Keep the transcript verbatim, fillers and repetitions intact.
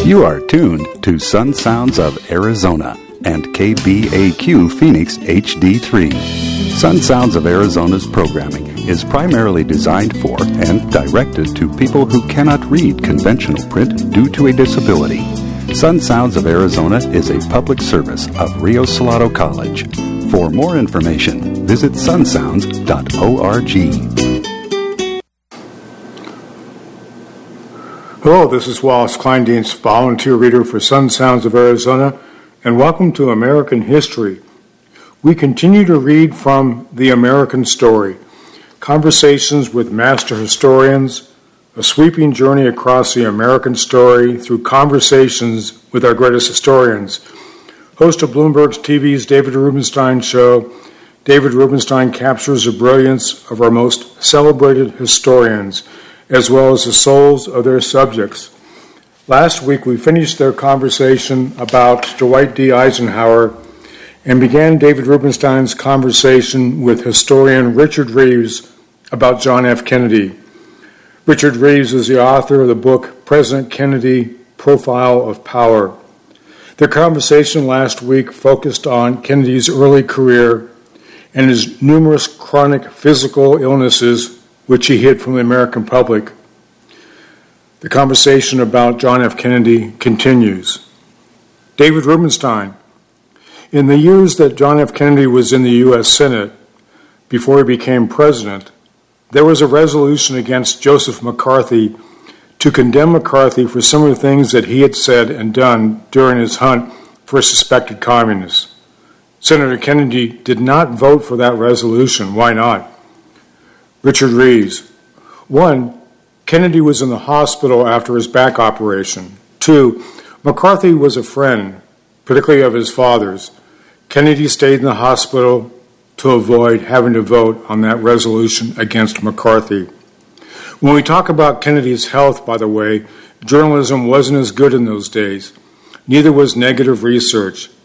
You are tuned to Sun Sounds of Arizona and K B A Q Phoenix H D three. Sun Sounds of Arizona's programming is primarily designed for and directed to people who cannot read conventional print due to a disability. Sun Sounds of Arizona is a public service of Rio Salado College. For more information, visit sun sounds dot org. Hello, this is Wallace Kleindienst, volunteer reader for Sun Sounds of Arizona, and welcome to American History. We continue to read from The American Story, conversations with master historians, a sweeping journey across the American story through conversations with our greatest historians. Host of Bloomberg T V's David Rubenstein Show, David Rubenstein captures the brilliance of our most celebrated historians, as well as the souls of their subjects. Last week, we finished their conversation about Dwight D. Eisenhower and began David Rubenstein's conversation with historian Richard Reeves about John F. Kennedy. Richard Reeves is the author of the book President Kennedy, Profile of Power. Their conversation last week focused on Kennedy's early career and his numerous chronic physical illnesses which he hid from the American public. The conversation about John F. Kennedy continues. David Rubenstein. In the years that John F. Kennedy was in the U S Senate, before he became president, there was a resolution against Joseph McCarthy to condemn McCarthy for some of the things that he had said and done during his hunt for suspected communists. Senator Kennedy did not vote for that resolution. Why not? Richard Reeves. One, Kennedy was in the hospital after his back operation. Two, McCarthy was a friend, particularly of his father's. Kennedy stayed in the hospital to avoid having to vote on that resolution against McCarthy. When we talk about Kennedy's health, by the way, journalism wasn't as good in those days. Neither was negative research.